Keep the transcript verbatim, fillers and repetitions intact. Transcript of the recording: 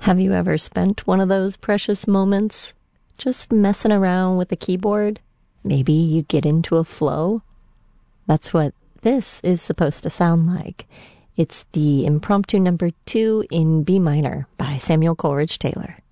Have you ever spent one of those precious moments just messing around with a keyboard? Maybe you get into a flow? That's what this is supposed to sound like. It's the impromptu number two in B minor by Samuel Coleridge Taylor.